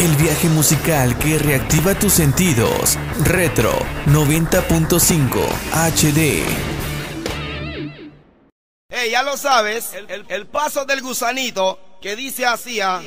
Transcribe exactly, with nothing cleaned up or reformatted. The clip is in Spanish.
El viaje musical que reactiva tus sentidos. Retro noventa punto cinco H D. Hey, ya lo sabes, el, el, el paso del gusanito que dice así.